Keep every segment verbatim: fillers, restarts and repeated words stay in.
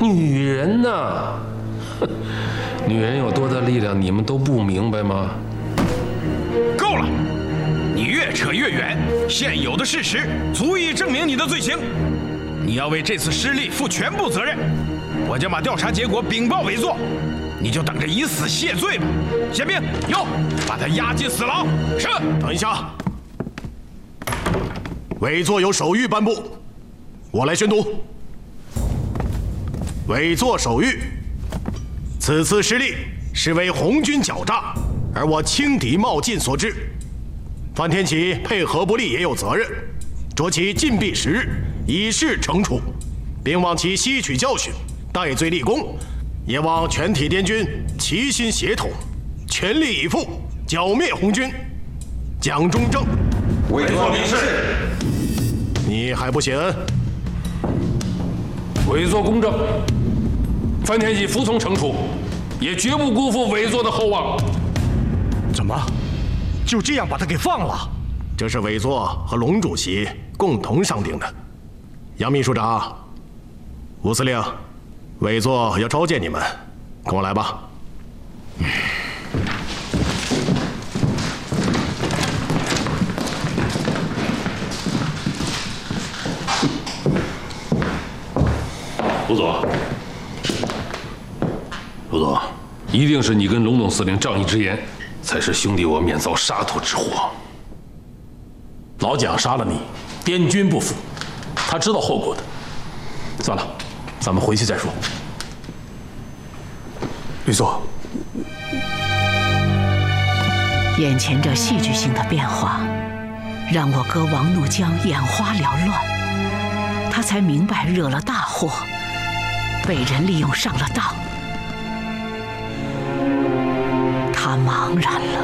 女人呐，女人有多大力量，你们都不明白吗？ 够了！你越扯越远，现有的事实足以证明你的罪行。你要为这次失利负全部责任。我将把调查结果禀报委座，你就等着以死谢罪吧。宪兵，有，把他押进死牢。是。 等一下，委座有手谕颁布，我来宣读。委座手谕：此次失利是为红军狡诈，而我轻敌冒进所致。范天启配合不力也有责任，着其禁闭十日，以示惩处，并望其吸取教训，戴罪立功。也望全体滇军齐心协同，全力以赴，剿灭红军。蒋中正， 委座明示。 你还不谢恩？ 委座公正，范天启服从惩处，也绝不辜负委座的厚望。 怎么，就这样把他给放了？ 这是委座和龙主席共同商定的。杨秘书长，吴司令，委座要召见你们，跟我来吧。 卢总，卢总，一定是你跟龙总司令仗义直言，才使兄弟我免遭杀头之祸。 老蒋杀了你，滇军不服，他知道后果的。算了，咱们回去再说。 律座， 眼前这戏剧性的变化，让我哥王怒江眼花缭乱，他才明白惹了大祸，被人利用上了当，他茫然了。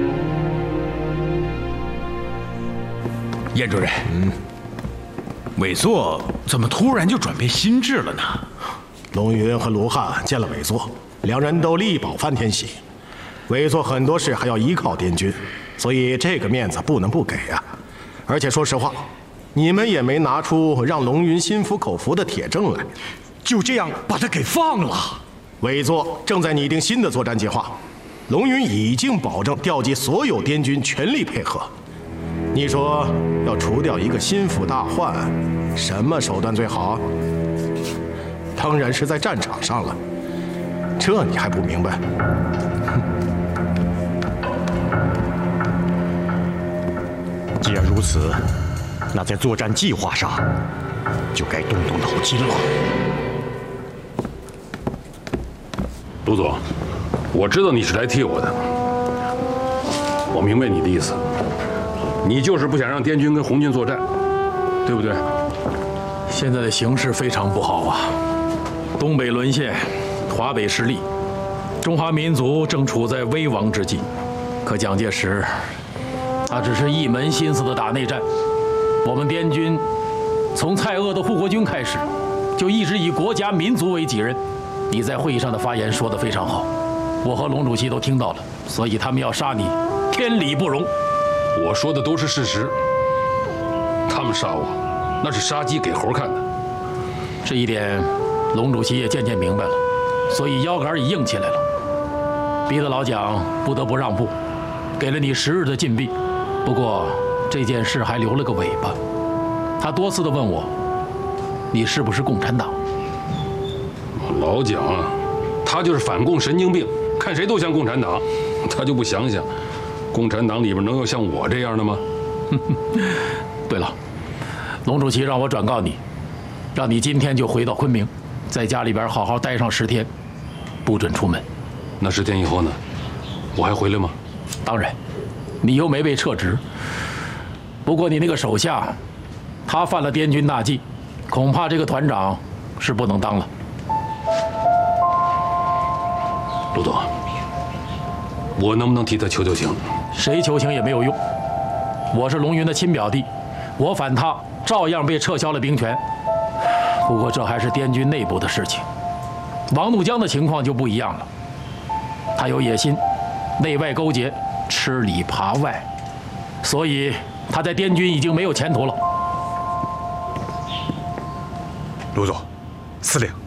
燕主任，嗯，委座怎么突然就转变心智了呢？ 龙云和卢汉见了委座，两人都力保范天喜。委座很多事还要依靠滇军，所以这个面子不能不给啊。而且说实话，你们也没拿出让龙云心服口服的铁证来， 就这样把他给放了。 委座正在拟定新的作战计划，龙云已经保证调集所有滇军全力配合。你说要除掉一个心腹大患，什么手段最好？当然是在战场上了，这你还不明白？ 既然如此，那在作战计划上就该动动脑筋了。 卢总，我知道你是来替我的，我明白你的意思，你就是不想让滇军跟红军作战，对不对？ 现在的形势非常不好啊，东北沦陷，华北失利，中华民族正处在危亡之际。可蒋介石，他只是一门心思的打内战。我们滇军从蔡锷的护国军开始，就一直以国家民族为己任。你在会议上的发言说得非常好，我和龙主席都听到了，所以他们要杀你，天理不容。 我说的都是事实，他们杀我，那是杀鸡给猴看的。 这一点，龙主席也渐渐明白了，所以腰杆也硬起来了，逼得老蒋不得不让步，给了你十日的禁闭。不过这件事还留了个尾巴，他多次的问我，你是不是共产党？ 老蒋啊，他就是反共神经病，看谁都像共产党，他就不想想，共产党里边能有像我这样的吗？ 对了，龙主席让我转告你，让你今天就回到昆明，在家里边好好待上十天，不准出门。 那十天以后呢？我还回来吗？ 当然，你又没被撤职。不过你那个手下，他犯了滇军大忌，恐怕这个团长是不能当了。 陆总，我能不能替他求求情？ 谁求情也没有用。我是龙云的亲表弟，我反他，照样被撤销了兵权。不过这还是滇军内部的事情。王怒江的情况就不一样了，他有野心，内外勾结，吃里扒外，所以他在滇军已经没有前途了。 卢总，司令。